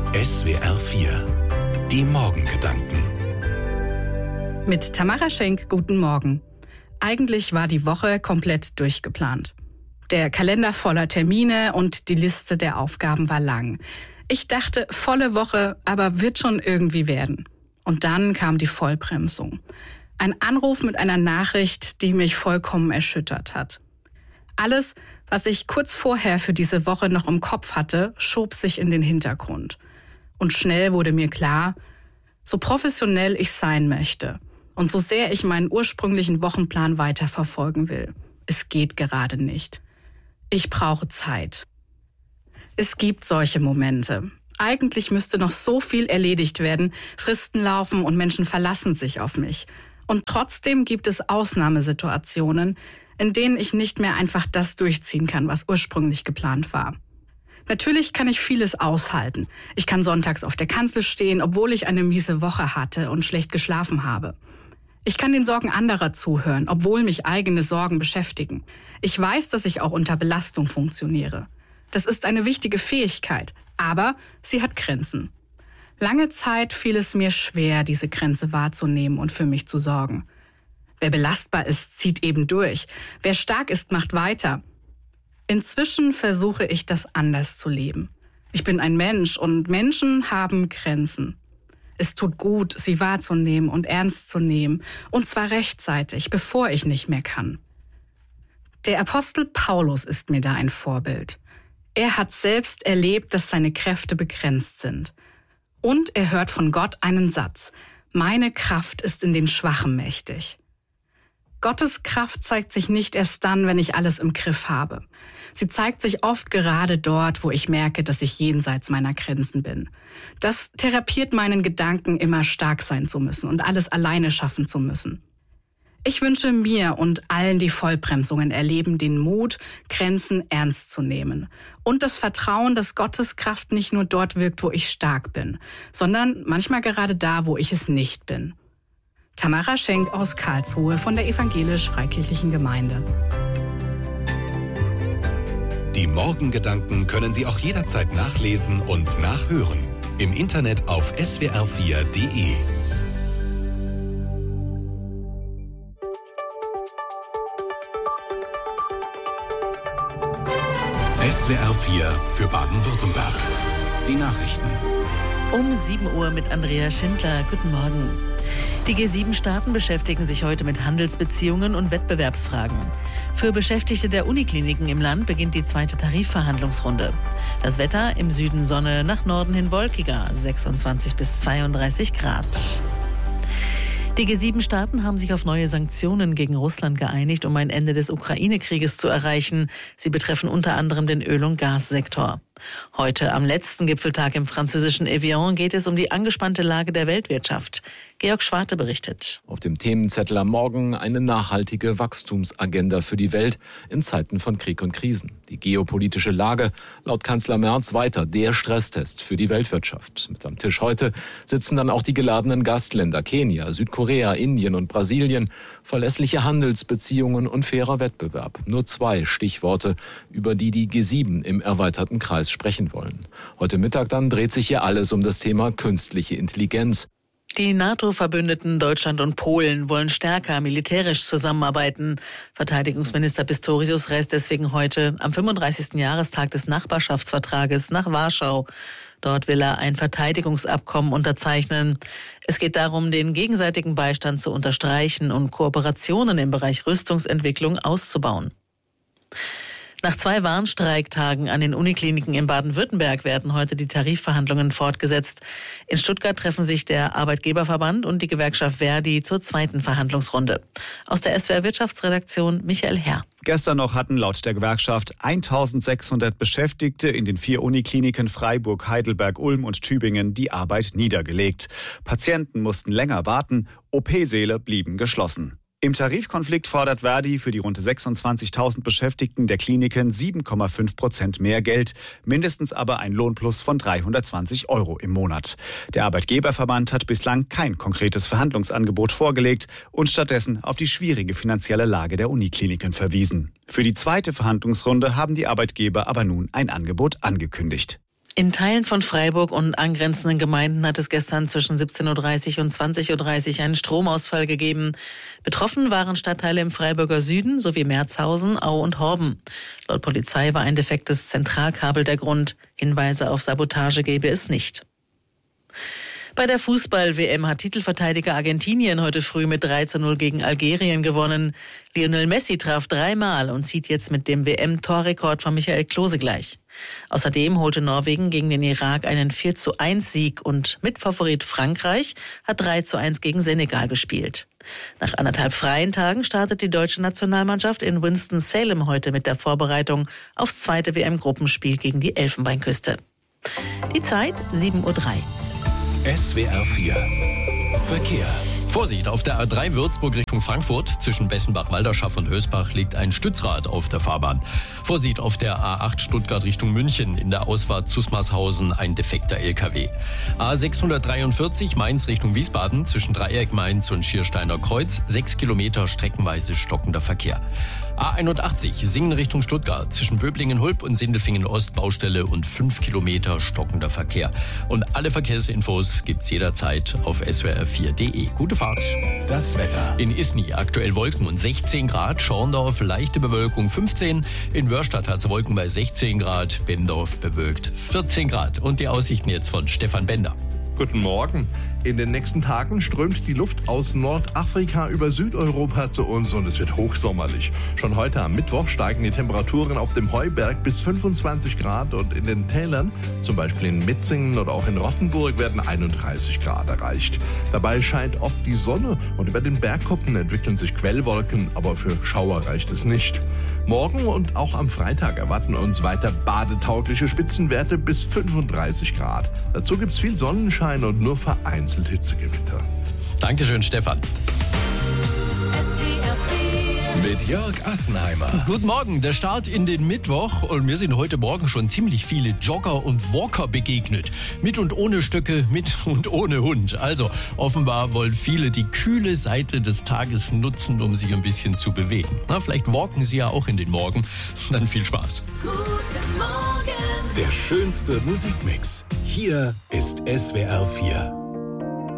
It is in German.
SWR 4. Die Morgengedanken. Mit Tamara Schenk, guten Morgen. Eigentlich war die Woche komplett durchgeplant. Der Kalender voller Termine und die Liste der Aufgaben war lang. Ich dachte, volle Woche, aber wird schon irgendwie werden. Und dann kam die Vollbremsung. Ein Anruf mit einer Nachricht, die mich vollkommen erschüttert hat. Alles, was ich kurz vorher für diese Woche noch im Kopf hatte, schob sich in den Hintergrund. Und schnell wurde mir klar, so professionell ich sein möchte und so sehr ich meinen ursprünglichen Wochenplan weiterverfolgen will, es geht gerade nicht. Ich brauche Zeit. Es gibt solche Momente. Eigentlich müsste noch so viel erledigt werden, Fristen laufen und Menschen verlassen sich auf mich. Und trotzdem gibt es Ausnahmesituationen, in denen ich nicht mehr einfach das durchziehen kann, was ursprünglich geplant war. Natürlich kann ich vieles aushalten. Ich kann sonntags auf der Kanzel stehen, obwohl ich eine miese Woche hatte und schlecht geschlafen habe. Ich kann den Sorgen anderer zuhören, obwohl mich eigene Sorgen beschäftigen. Ich weiß, dass ich auch unter Belastung funktioniere. Das ist eine wichtige Fähigkeit, aber sie hat Grenzen. Lange Zeit fiel es mir schwer, diese Grenze wahrzunehmen und für mich zu sorgen. Wer belastbar ist, zieht eben durch. Wer stark ist, macht weiter. Inzwischen versuche ich, das anders zu leben. Ich bin ein Mensch und Menschen haben Grenzen. Es tut gut, sie wahrzunehmen und ernst zu nehmen, und zwar rechtzeitig, bevor ich nicht mehr kann. Der Apostel Paulus ist mir da ein Vorbild. Er hat selbst erlebt, dass seine Kräfte begrenzt sind. Und er hört von Gott einen Satz: Meine Kraft ist in den Schwachen mächtig. Gottes Kraft zeigt sich nicht erst dann, wenn ich alles im Griff habe. Sie zeigt sich oft gerade dort, wo ich merke, dass ich jenseits meiner Grenzen bin. Das therapiert meinen Gedanken, immer stark sein zu müssen und alles alleine schaffen zu müssen. Ich wünsche mir und allen, die Vollbremsungen erleben, den Mut, Grenzen ernst zu nehmen. Und das Vertrauen, dass Gottes Kraft nicht nur dort wirkt, wo ich stark bin, sondern manchmal gerade da, wo ich es nicht bin. Tamara Schenk aus Karlsruhe von der Evangelisch-Freikirchlichen Gemeinde. Die Morgengedanken können Sie auch jederzeit nachlesen und nachhören. Im Internet auf swr4.de. SWR 4 für Baden-Württemberg. Die Nachrichten. Um 7 Uhr mit Andrea Schindler. Guten Morgen. Die G7-Staaten beschäftigen sich heute mit Handelsbeziehungen und Wettbewerbsfragen. Für Beschäftigte der Unikliniken im Land beginnt die zweite Tarifverhandlungsrunde. Das Wetter: im Süden Sonne, nach Norden hin wolkiger, 26 bis 32 Grad. Die G7-Staaten haben sich auf neue Sanktionen gegen Russland geeinigt, um ein Ende des Ukraine-Krieges zu erreichen. Sie betreffen unter anderem den Öl- und Gassektor. Heute, am letzten Gipfeltag im französischen Evian, geht es um die angespannte Lage der Weltwirtschaft. Georg Schwarte berichtet. Auf dem Themenzettel am Morgen eine nachhaltige Wachstumsagenda für die Welt in Zeiten von Krieg und Krisen. Die geopolitische Lage, laut Kanzler Merz, weiter der Stresstest für die Weltwirtschaft. Mit am Tisch heute sitzen dann auch die geladenen Gastländer Kenia, Südkorea, Indien und Brasilien. Verlässliche Handelsbeziehungen und fairer Wettbewerb. Nur 2 Stichworte, über die die G7 im erweiterten Kreis sprechen wollen. Heute Mittag dann dreht sich hier alles um das Thema künstliche Intelligenz. Die NATO-Verbündeten Deutschland und Polen wollen stärker militärisch zusammenarbeiten. Verteidigungsminister Pistorius reist deswegen heute am 35. Jahrestag des Nachbarschaftsvertrages nach Warschau. Dort will er ein Verteidigungsabkommen unterzeichnen. Es geht darum, den gegenseitigen Beistand zu unterstreichen und Kooperationen im Bereich Rüstungsentwicklung auszubauen. Nach 2 Warnstreiktagen an den Unikliniken in Baden-Württemberg werden heute die Tarifverhandlungen fortgesetzt. In Stuttgart treffen sich der Arbeitgeberverband und die Gewerkschaft Verdi zur zweiten Verhandlungsrunde. Aus der SWR Wirtschaftsredaktion Michael Herr. Gestern noch hatten laut der Gewerkschaft 1600 Beschäftigte in den 4 Unikliniken Freiburg, Heidelberg, Ulm und Tübingen die Arbeit niedergelegt. Patienten mussten länger warten, OP-Säle blieben geschlossen. Im Tarifkonflikt fordert Verdi für die rund 26.000 Beschäftigten der Kliniken 7,5% mehr Geld, mindestens aber ein Lohnplus von 320 € im Monat. Der Arbeitgeberverband hat bislang kein konkretes Verhandlungsangebot vorgelegt und stattdessen auf die schwierige finanzielle Lage der Unikliniken verwiesen. Für die zweite Verhandlungsrunde haben die Arbeitgeber aber nun ein Angebot angekündigt. In Teilen von Freiburg und angrenzenden Gemeinden hat es gestern zwischen 17.30 Uhr und 20.30 Uhr einen Stromausfall gegeben. Betroffen waren Stadtteile im Freiburger Süden sowie Merzhausen, Au und Horben. Laut Polizei war ein defektes Zentralkabel der Grund. Hinweise auf Sabotage gebe es nicht. Bei der Fußball-WM hat Titelverteidiger Argentinien heute früh mit 3:0 gegen Algerien gewonnen. Lionel Messi traf 3-mal und zieht jetzt mit dem WM-Torrekord von Michael Klose gleich. Außerdem holte Norwegen gegen den Irak einen 4:1-Sieg und Mitfavorit Frankreich hat 3:1 gegen Senegal gespielt. Nach 1,5 freien Tagen startet die deutsche Nationalmannschaft in Winston-Salem heute mit der Vorbereitung aufs zweite WM-Gruppenspiel gegen die Elfenbeinküste. Die Zeit 7:03 Uhr. SWR 4 Verkehr. Vorsicht, auf der A3 Würzburg Richtung Frankfurt zwischen Bessenbach-Walderschaft und Hösbach liegt ein Stützrad auf der Fahrbahn. Vorsicht auf der A8 Stuttgart Richtung München, in der Ausfahrt Zusmarshausen ein defekter LKW. A643 Mainz Richtung Wiesbaden zwischen Dreieck Mainz und Schiersteiner Kreuz, 6 Kilometer streckenweise stockender Verkehr. A81 Singen Richtung Stuttgart zwischen Böblingen-Hulb und Sindelfingen-Ost Baustelle und 5 Kilometer stockender Verkehr. Und alle Verkehrsinfos gibt's jederzeit auf swr4.de. Gute Fahrt. Das Wetter. In Isny aktuell Wolken und 16 Grad, Schorndorf leichte Bewölkung 15, in Wörstadt hat's Wolken bei 16 Grad, Bendorf bewölkt 14 Grad. Und die Aussichten jetzt von Stefan Bender. Guten Morgen. In den nächsten Tagen strömt die Luft aus Nordafrika über Südeuropa zu uns und es wird hochsommerlich. Schon heute am Mittwoch steigen die Temperaturen auf dem Heuberg bis 25 Grad und in den Tälern, zum Beispiel in Metzingen oder auch in Rottenburg, werden 31 Grad erreicht. Dabei scheint oft die Sonne und über den Bergkuppen entwickeln sich Quellwolken, aber für Schauer reicht es nicht. Morgen und auch am Freitag erwarten uns weiter badetaugliche Spitzenwerte bis 35 Grad. Dazu gibt's viel Sonnenschein und nur vereinzelt Hitzegewitter. Dankeschön, Stefan. Mit Jörg Assenheimer. Guten Morgen, der Start in den Mittwoch und mir sind heute Morgen schon ziemlich viele Jogger und Walker begegnet. Mit und ohne Stöcke, mit und ohne Hund. Also offenbar wollen viele die kühle Seite des Tages nutzen, um sich ein bisschen zu bewegen. Na, vielleicht walken sie ja auch in den Morgen. Dann viel Spaß. Guten Morgen. Der schönste Musikmix. Hier ist SWR 4.